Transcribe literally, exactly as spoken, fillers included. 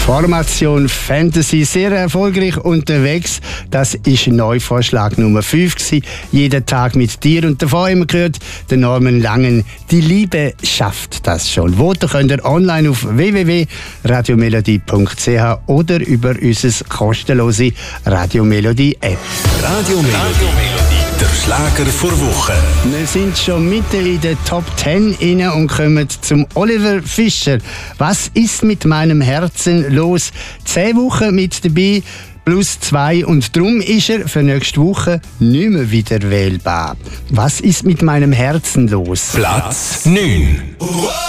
Formation Fantasy, sehr erfolgreich unterwegs. Das ist Neuvorschlag Nummer fünf gewesen. Jeden Tag mit dir. Und davor haben wir gehört, der Norman Langen, die Liebe schafft das schon. Voten könnt ihr online auf w w w punkt radiomelodie punkt c h oder über unsere kostenlose Radiomelodie App. Radiomelodie, der Schlager vor Woche. Wir sind schon mitten in der Top zehn inne und kommen zum Oliver Fischer. Was ist mit meinem Herzen los? Zehn Wochen mit dabei, plus zwei, und darum ist er für nächste Woche nicht mehr wieder wählbar. Was ist mit meinem Herzen los? Platz neun.